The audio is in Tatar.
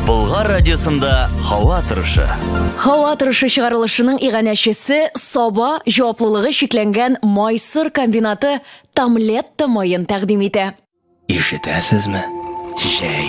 Болгар радиосында һава торышы. Һава торышы чыгарылышының иганәчесе Саба җаваплылыгы шикләнгән майсыр комбинаты Тамлетта майын тәкъдим итә. Ишетәсезме? Җәй